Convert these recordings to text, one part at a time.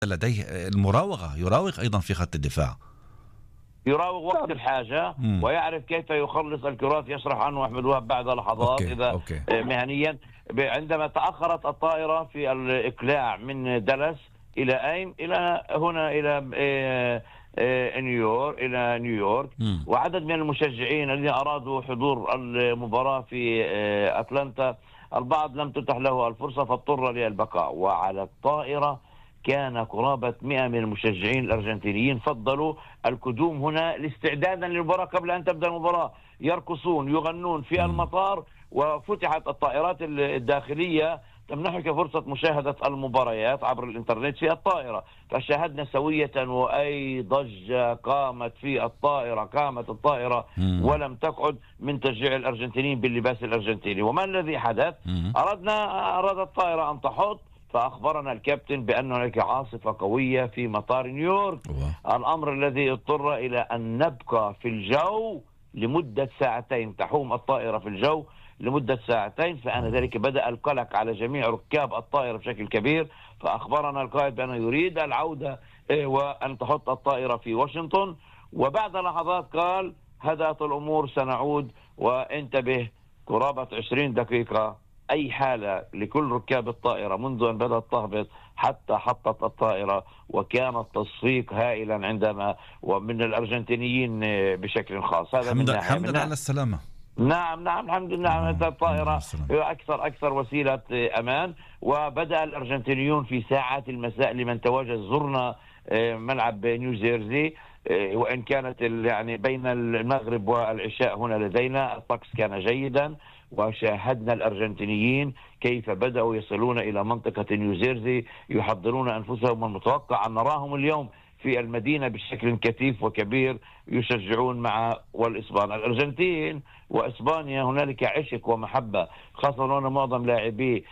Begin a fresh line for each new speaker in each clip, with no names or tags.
لديه المراوغة، يراوغ أيضا في خط الدفاع،
يراوغ وقت الحاجة ويعرف كيف يخلص الكرات. يشرح عنه أحمد وهب بعد لحظات. إذا مهنيا عندما تأخرت الطائرة في الإقلاع من دالاس إلى أين؟ إلى هنا، إلى نيويورك. وعدد من المشجعين الذين أرادوا حضور المباراة في أتلانتا، البعض لم تتح له الفرصة فاضطر للبقاء. وعلى الطائرة كان قرابة 100 من المشجعين الأرجنتينيين فضلوا القدوم هنا استعدادا للمباراة قبل أن تبدأ المباراة، يرقصون يغنون في المطار. وفتحت الطائرات الداخلية تمنحك فرصة مشاهدة المباريات عبر الإنترنت في الطائرة. فشاهدنا سوية وأي ضجة قامت في الطائرة، قامت الطائرة ولم تقعد من تشجيع الأرجنتينيين باللباس الأرجنتيني. وما الذي حدث؟ أرادت الطائرة أن تحط، فأخبرنا الكابتن بأن هناك عاصفة قوية في مطار نيويورك. الأمر الذي اضطر إلى أن نبقى في الجو لمدة ساعتين، تحوم الطائرة في الجو لمدة ساعتين. فأنا ذلك بدأ القلق على جميع ركاب الطائرة بشكل كبير. فأخبرنا القائد بأنه يريد العودة وأن تحط الطائرة في واشنطن. وبعد لحظات قال هدأت الأمور، سنعود. وانتبه، قرابة 20 دقيقة أي حالة لكل ركاب الطائرة منذ أن بدأت تهبط حتى حطت الطائرة. وكان التصفيق هائلا عندما ومن الأرجنتينيين بشكل خاص. هذا
حمدا على السلامة.
نعم الحمد لله. الطائرة أكثر وسيلة أمان. وبدأ الأرجنتينيون في ساعات المساء لمن تواجد. زرنا ملعب نيوجيرسي، وإن كانت يعني بين المغرب والعشاء هنا لدينا الطقس كان جيدا. وشاهدنا الأرجنتينيين كيف بدأوا يصلون إلى منطقة نيوجيرسي يحضرون أنفسهم. المتوقع أن نراهم اليوم في المدينة بشكل كثيف وكبير يشجعون مع والإسبان. الأرجنتين وإسبانيا هنالك عشق ومحبة، خاصة أن معظم لاعبي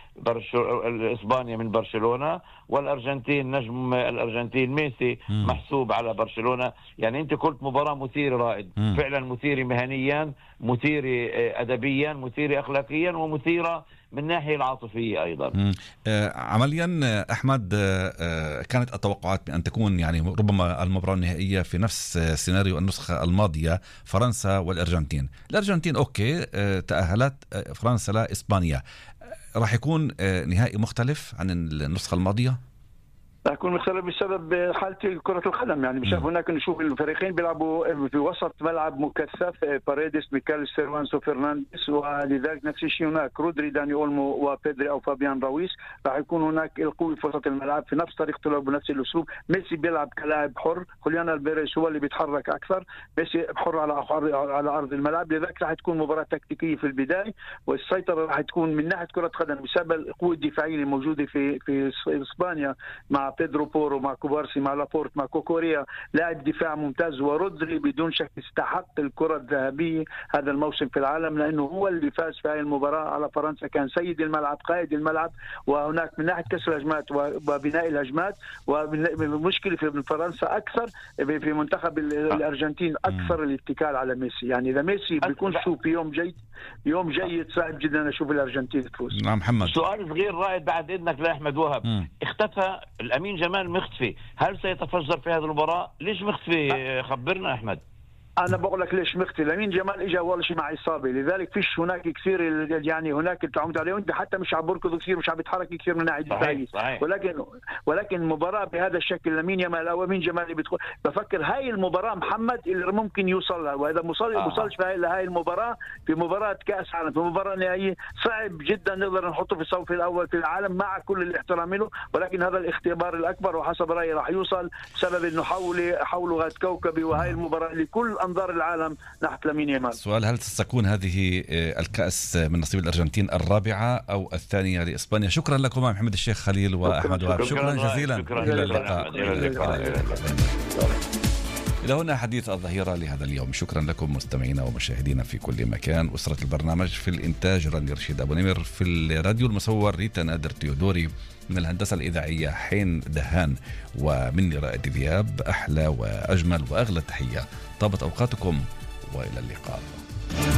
إسبانيا من برشلونة، والأرجنتين نجم الأرجنتين ميسي محسوب على برشلونة. يعني أنت قلت مباراة مثيرة رائد، فعلا مثيرة مهنيا، مثيرة أدبيا، مثيرة أخلاقيا، ومثيرة من الناحية العاطفية أيضا.
عمليا أحمد، كانت التوقعات بأن تكون يعني ربما المباراة النهائية في نفس سيناريو النسخة الماضية، فرنسا والأرجنتين. الأرجنتين أوكي تأهلت، فرنسا لا، إسبانيا. راح يكون نهائي مختلف عن النسخة الماضية؟
يكون مختلف بسبب حالة كرة القدم. يعني بسبب هناك نشوف الفريقين بيلعبوا في وسط ملعب مكثف، باريديس، ميكال سيروانسو، فرنانديز. ولذلك نفس الشيء هناك رودري، داني أولمو، وبيدري أو فابيان راويس. راح يكون هناك القوي في وسط الملعب في نفس طريقة لعب بنفس الأسلوب. ميسي بيلعب كلاعب حر، خوليان البيريز هو اللي بيتحرك أكثر. ميسي حر على أرض الملعب. لذلك راح تكون مباراة تكتيكية في البداية، والسيطرة راح تكون من ناحية كرة قدم بسبب القوة الدفاعية الموجودة في إسبانيا مع بيدرو بورو، مع كوبارسي، مع لابورت، مع كوكوريا، لاعب دفاع ممتاز. ورودري بدون شك استحق الكرة الذهبية هذا الموسم في العالم، لأنه هو اللي فاز في هذه المباراة على فرنسا. كان سيد الملعب، قائد الملعب. وهناك من ناحية كسر الهجمات وبناء الهجمات، والمشكلة في فرنسا أكثر في منتخب الأرجنتين أكثر الاتكال على ميسي. يعني إذا ميسي بيكون شوف يوم جيد صعب جدا أشوف الأرجنتين تفوز.
نعم محمد.
سؤال صغير رائد بعد إذنك لأحمد وهب. اختفى الأمين جمال مختفي، هل سيتفجر في هذه المباراة؟ ليش مختفي؟ خبرنا أحمد.
أنا بقول لك ليش مختفي. لامين جمال إجا أول شيء مع إصابة، لذلك فيش هناك كثير، يعني هناك التعامل عليه. وأنت حتى مش عم بركض كثير، مش عم بيتحرك كثير من ناحية دفاعية. ولكن المباراة بهذا الشكل لامين جمال أو لامين جمال اللي بيدخل، بفكر هاي المباراة محمد اللي ممكن يوصل لها. وإذا وصلش في هاي المباراة، في مباراة كأس عالم، في مباراة نهائية، صعب جدا نقدر نحطه في الصف الأول في العالم مع كل الاحترام له. ولكن هذا الاختبار الأكبر، وحسب رأيي راح يوصل بسبب إنه حولوا هذا كوكبي. وهاي المباراة لكل أنظار العالم نحن لامين يامال.
سؤال: هل ستكون هذه الكأس من نصيب الأرجنتين الرابعة أو الثانية لإسبانيا؟ شكرا لكم محمد الشيخ خليل وأحمد وهاب. شكرا جزيلا. إلى اللقاء. إلى هنا حديث الظهيرة لهذا اليوم. شكرا لكم مستمعينا ومشاهدينا في كل مكان. أسرة البرنامج في الإنتاج راني رشيد أبو نمر، في الراديو المصور ريتا نادر تيودوري، من الهندسة الإذاعية حين دهان، ومني رائد ذياب. أحلى وأجمل وأغلى تحية، طابت أوقاتكم وإلى اللقاء.